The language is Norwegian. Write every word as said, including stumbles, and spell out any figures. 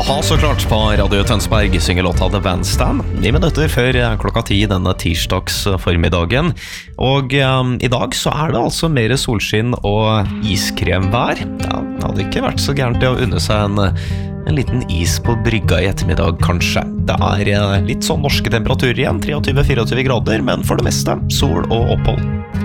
A-ha så klart på Radio Tønsberg synger låta The Bandstand ni minutter før klokka ti denne tirsdags formiddagen. Og um, i dag så er det altså mer solskinn og iskremvær. Ja, det hadde ikke vært så gærent det å unne seg en, en liten is på brygga i ettermiddag kanskje. Det er litt sånn norske temperaturer igjen, treogtyve til fireogtyve grader, men for det meste sol og opphold.